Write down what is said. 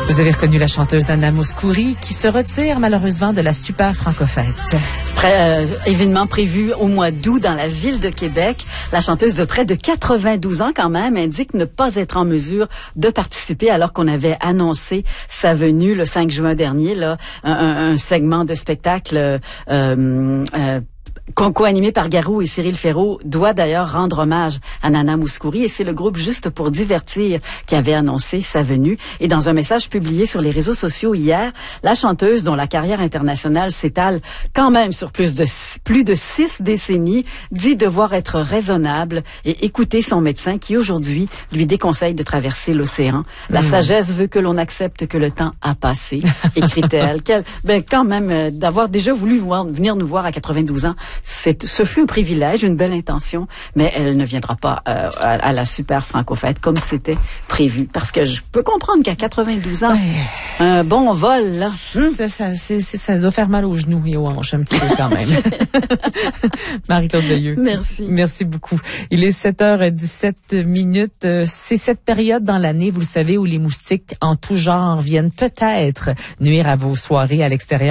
Vous avez reconnu la chanteuse Nana Mouskouri qui se retire malheureusement de la Super Franco-Fête. Événement prévu au mois d'août dans la ville de Québec. La chanteuse de près de 92 ans quand même indique ne pas être en mesure de participer alors qu'on avait annoncé sa venue le 5 juin dernier, là, un segment de spectacle co-animé par Garou et Cyril Ferraud doit d'ailleurs rendre hommage à Nana Mouskouri et c'est le groupe Juste pour divertir qui avait annoncé sa venue. Et dans un message publié sur les réseaux sociaux hier, la chanteuse dont la carrière internationale s'étale quand même sur plus de 6 décennies dit devoir être raisonnable et écouter son médecin qui aujourd'hui lui déconseille de traverser l'océan. La sagesse veut que l'on accepte que le temps a passé, écrit-elle. Quand même, d'avoir déjà voulu venir nous voir à 92 ans, ce fut un privilège, une belle intention, mais elle ne viendra pas à la Super Franco-Fête comme c'était prévu. Parce que je peux comprendre qu'à 92 ans, un bon vol, là. Ça doit faire mal aux genoux et aux hanches un petit peu quand même. Marie-Claude Veilleux. Merci. Merci beaucoup. Il est 7h17. C'est cette période dans l'année, vous le savez, où les moustiques en tout genre viennent peut-être nuire à vos soirées à l'extérieur.